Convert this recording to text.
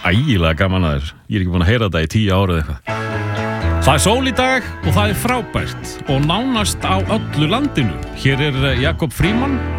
ægilega gaman að þér. Ég ekki búin að heyra þetta í 10 ár eða eitthvað. Það er sól í dag og það er frábært og nánast á öllu landinu. Hér er Jakob Frímann